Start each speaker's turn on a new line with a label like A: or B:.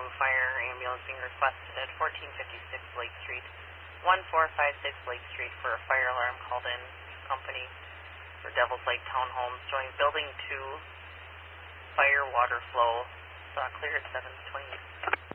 A: fire ambulance being requested at 1456 Lake Street, 1456 Lake Street for a fire alarm called in. Company for Devil's Lake Townhomes showing building 2 fire water flow. Saw clear at 7:20.